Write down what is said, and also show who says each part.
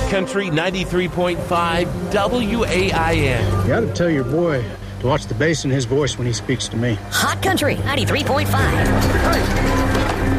Speaker 1: Country 93.5 WAIN.
Speaker 2: You ought to tell your boy to watch the bass in his voice when he speaks to me.
Speaker 3: Hot Country 93.5.